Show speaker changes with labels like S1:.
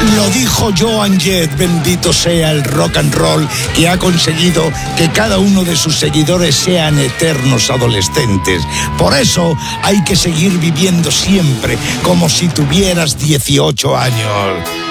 S1: Lo dijo Joan Jett, bendito sea el rock and roll, que ha conseguido que cada uno de sus seguidores sean eternos adolescentes. Por eso hay que seguir viviendo siempre como si tuvieras 18 años.